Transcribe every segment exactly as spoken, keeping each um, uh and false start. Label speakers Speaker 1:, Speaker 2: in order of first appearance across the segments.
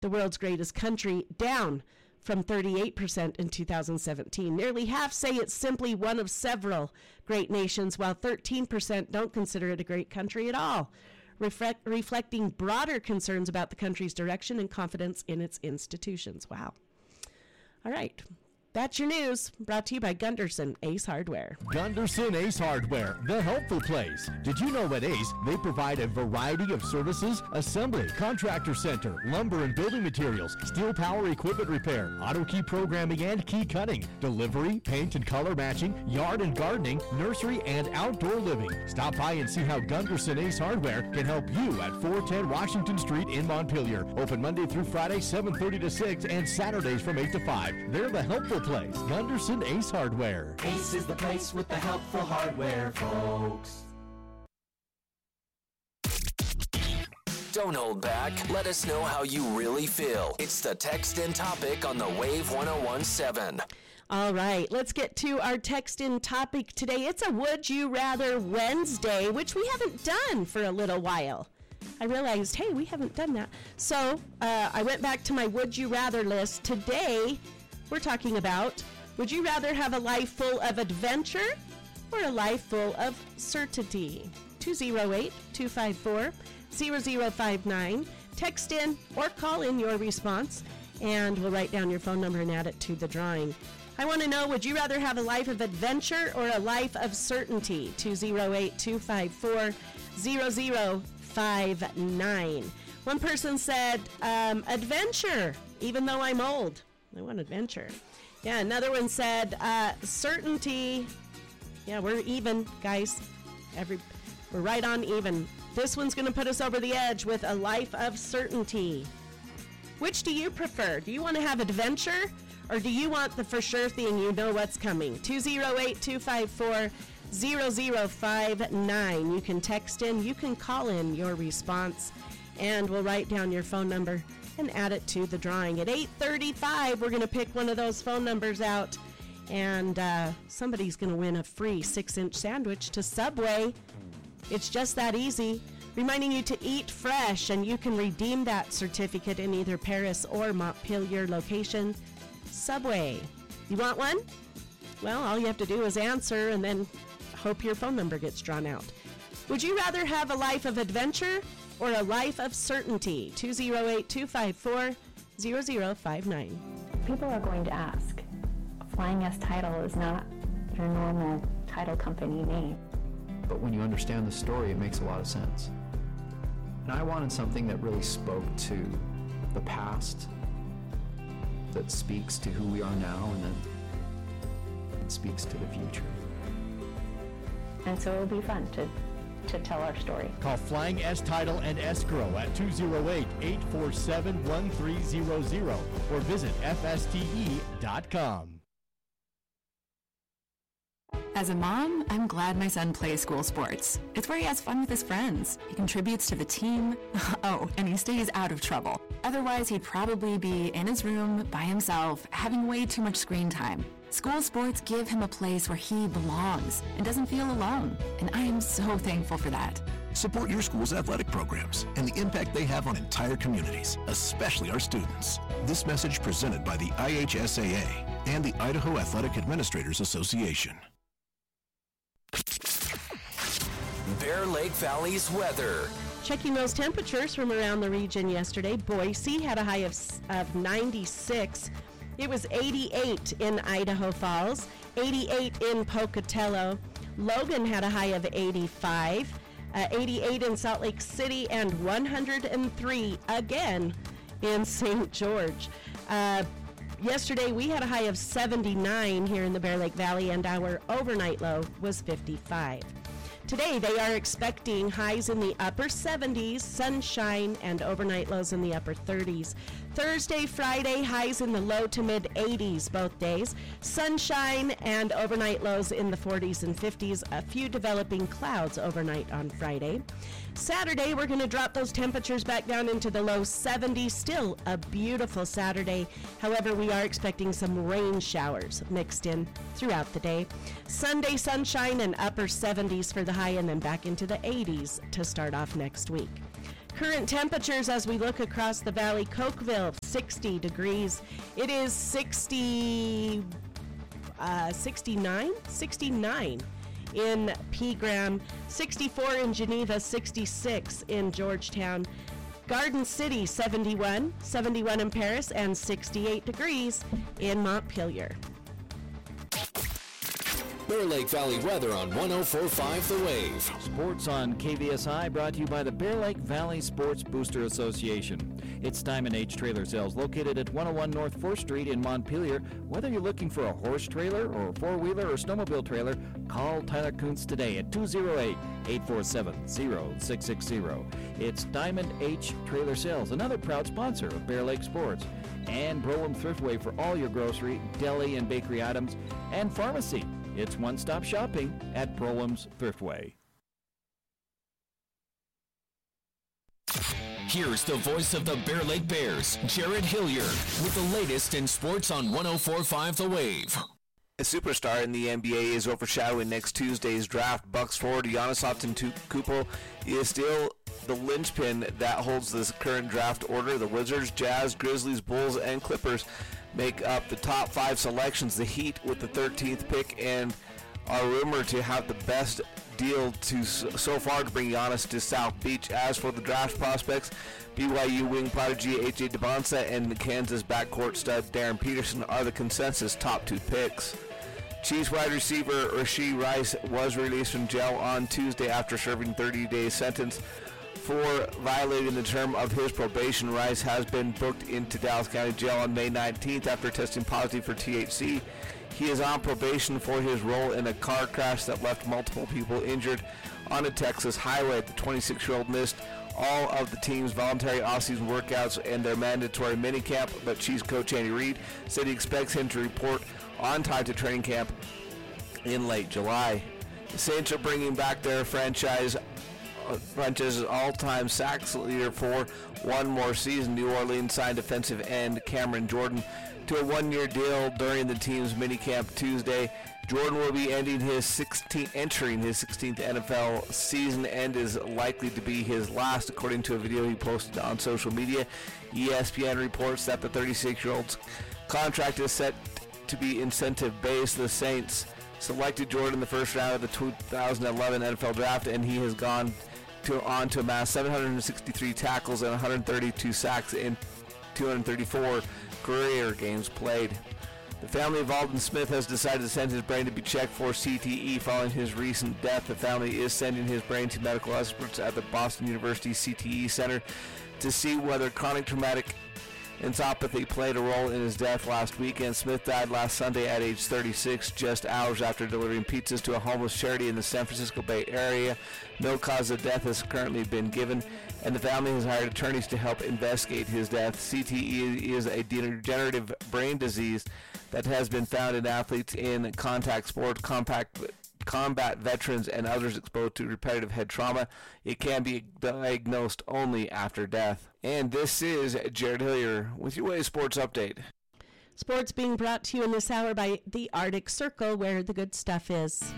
Speaker 1: the world's greatest country, down from thirty-eight percent in two thousand seventeen. Nearly half say it's simply one of several great nations, while thirteen percent don't consider it a great country at all, reflect, reflecting broader concerns about the country's direction and confidence in its institutions. Wow. All right. That's your news, brought to you by Gunderson Ace Hardware.
Speaker 2: Gunderson Ace Hardware, the helpful place. Did you know at Ace, they provide a variety of services? Assembly, contractor center, lumber and building materials, steel power equipment repair, auto key programming and key cutting, delivery, paint and color matching, yard and gardening, nursery and outdoor living. Stop by and see how Gunderson Ace Hardware can help you at four ten Washington Street in Montpelier. Open Monday through Friday, seven thirty to six, and Saturdays from eight to five. They're the helpful place. Gunderson Ace Hardware.
Speaker 3: Ace is the place with the helpful hardware, folks.
Speaker 4: Don't hold back. Let us know how you really feel. It's the Text In Topic on the Wave one oh one seven.
Speaker 1: All right, let's get to our Text In Topic today. It's a Would You Rather Wednesday, which we haven't done for a little while. I realized, hey, we haven't done that. So uh, I went back to my Would You Rather list. Today, we're talking about, would you rather have a life full of adventure or a life full of certainty? two oh eight, two five four, zero zero five nine. Text in or call in your response, and we'll write down your phone number and add it to the drawing. I want to know, would you rather have a life of adventure or a life of certainty? two oh eight, two five four, zero zero five nine. One person said, um, adventure, even though I'm old. I want adventure. Yeah, another one said, uh, certainty. Yeah, we're even, guys. Every, we're right on even. This one's going to put us over the edge with a life of certainty. Which do you prefer? Do you want to have adventure, or do you want the for sure thing, you know what's coming? two oh eight, two five four, zero zero five nine. You can text in, you can call in your response, and we'll write down your phone number and add it to the drawing. At eight thirty-five, we're going to pick one of those phone numbers out, and uh, somebody's going to win a free six-inch sandwich to Subway. It's just that easy. Reminding you to eat fresh, and you can redeem that certificate in either Paris or Montpelier location. Subway. You want one? Well, all you have to do is answer, and then hope your phone number gets drawn out. Would you rather have a life of adventure or a life of certainty? two oh eight, two five four, zero zero five nine.
Speaker 5: People are going to ask. Flying S Title is not your normal title company name.
Speaker 6: But when you understand the story, it makes a lot of sense. And I wanted something that really spoke to the past, that speaks to who we are now, and then it speaks to the future.
Speaker 5: And so it'll be fun to to tell our story.
Speaker 2: Call Flying S Title and Escrow at two oh eight, eight four seven, one three zero zero or visit F S T E dot com.
Speaker 7: As a mom, I'm glad my son plays school sports. It's where he has fun with his friends. He contributes to the team. Oh, and he stays out of trouble. Otherwise, he'd probably be in his room by himself, having way too much screen time. School sports give him a place where he belongs and doesn't feel alone. And I am so thankful for that.
Speaker 8: Support your school's athletic programs and the impact they have on entire communities, especially our students. This message presented by the I H S A A and the Idaho Athletic Administrators Association.
Speaker 4: Bear Lake Valley's weather.
Speaker 1: Checking those temperatures from around the region yesterday. Boise had a high of, of ninety-six. It was eighty-eight in Idaho Falls, eighty-eight in Pocatello. Logan had a high of eighty-five, uh, eighty-eight in Salt Lake City, and one hundred three again in Saint George. Uh, yesterday we had a high of seventy-nine here in the Bear Lake Valley, and our overnight low was fifty-five. Today, they are expecting highs in the upper seventies, sunshine, and overnight lows in the upper thirties. Thursday, Friday, highs in the low to mid eighties both days. Sunshine and overnight lows in the forties and fifties. A few developing clouds overnight on Friday. Saturday, we're going to drop those temperatures back down into the low seventies. Still a beautiful Saturday. However, we are expecting some rain showers mixed in throughout the day. Sunday, sunshine and upper seventies for the high, and then back into the eighties to start off next week. Current temperatures as we look across the valley: Cokeville, sixty degrees. It is sixty, uh, sixty-nine, sixty-nine in Pegram, sixty-four in Geneva, sixty-six in Georgetown. Garden City, seventy-one, seventy-one in Paris, and sixty-eight degrees in Montpelier.
Speaker 4: Bear Lake Valley weather on one oh four point five The Wave.
Speaker 9: Sports on K V S I brought to you by the Bear Lake Valley Sports Booster Association. It's Diamond H Trailer Sales located at one oh one North fourth Street in Montpelier. Whether you're looking for a horse trailer or a four-wheeler or snowmobile trailer, call Tyler Kuntz today at two oh eight, eight four seven, oh six six oh. It's Diamond H Trailer Sales, another proud sponsor of Bear Lake Sports. And Brolin Thriftway for all your grocery, deli, and bakery items, and pharmacy. It's one-stop shopping at Brolim's Thriftway.
Speaker 4: Here's the voice of the Bear Lake Bears, Jared Hillier, with the latest in sports on one oh four point five The Wave.
Speaker 10: A superstar in the N B A is overshadowing next Tuesday's draft. Bucks forward Giannis Antetokounmpo is still the linchpin that holds this current draft order. The Wizards, Jazz, Grizzlies, Bulls, and Clippers make up the top five selections. The Heat with the thirteenth pick and are rumored to have the best deal to so far to bring Giannis to South Beach. As for the draft prospects, B Y U wing prodigy A J DeBonsa and the Kansas backcourt stud Darren Peterson are the consensus top two picks. Chiefs wide receiver Rashee Rice was released from jail on Tuesday after serving thirty-day sentence for violating the term of his probation. Rice has been booked into Dallas County Jail on May nineteenth after testing positive for T H C. He is on probation for his role in a car crash that left multiple people injured on a Texas highway. The twenty-six-year-old missed all of the team's voluntary off-season workouts and their mandatory minicamp, but Chiefs coach Andy Reid said he expects him to report on time to training camp in late July. The Saints are bringing back their franchise franchise's all-time sacks leader for one more season. New Orleans signed defensive end Cameron Jordan to a one-year deal during the team's minicamp Tuesday. Jordan will be ending his sixteenth, entering his sixteenth N F L season and is likely to be his last, according to a video he posted on social media. E S P N reports that the thirty-six-year-old's contract is set to be incentive-based. The Saints selected Jordan in the first round of the two thousand eleven N F L draft, and he has gone to, on to amass seven hundred sixty-three tackles and one hundred thirty-two sacks in two hundred thirty-four career games played. The family of Alden Smith has decided to send his brain to be checked for C T E following his recent death. The family is sending his brain to medical experts at the Boston University C T E Center to see whether chronic traumatic encephalopathy played a role in his death last weekend. Smith died last Sunday at age thirty-six, just hours after delivering pizzas to a homeless charity in the San Francisco Bay Area. No cause of death has currently been given, and the family has hired attorneys to help investigate his death. C T E is a degenerative brain disease that has been found in athletes in contact sports, compact combat veterans, and others exposed to repetitive head trauma. It can be diagnosed only after death. And this is Jared Hillier with your Wave Sports Update.
Speaker 1: Sports being brought to you in this hour by the Arctic Circle, where the good stuff is.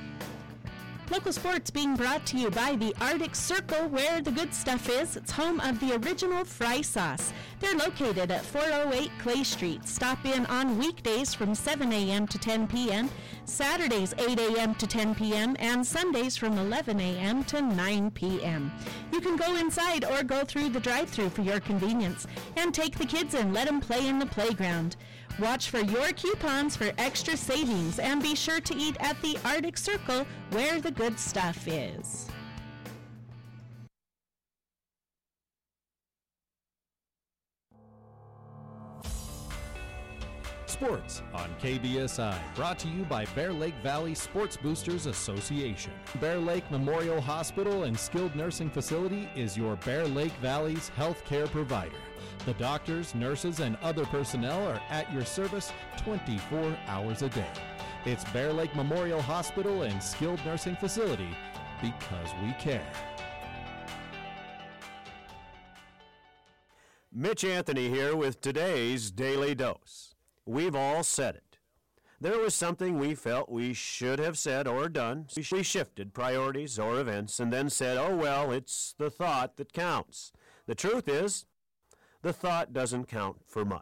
Speaker 1: Local sports being brought to you by the Arctic Circle, where the good stuff is. It's home of the original fry sauce. They're located at four oh eight Clay Street. Stop in on weekdays from seven a.m. to ten p.m., Saturdays eight a.m. to ten p.m., and Sundays from eleven a.m. to nine p.m. You can go inside or go through the drive-thru for your convenience, and take the kids in, let them play in the playground. Watch for your coupons for extra savings, and be sure to eat at the Arctic Circle, where the good stuff is.
Speaker 2: Sports on K B S I, brought to you by Bear Lake Valley Sports Boosters Association. Bear Lake Memorial Hospital and Skilled Nursing Facility is your Bear Lake Valley's health care provider. The doctors, nurses, and other personnel are at your service twenty-four hours a day. It's Bear Lake Memorial Hospital and Skilled Nursing Facility, because we care.
Speaker 11: Mitch Anthony here with today's Daily Dose. We've all said it. There was something we felt we should have said or done. We shifted priorities or events and then said, oh well, it's the thought that counts. The truth is, the thought doesn't count for much.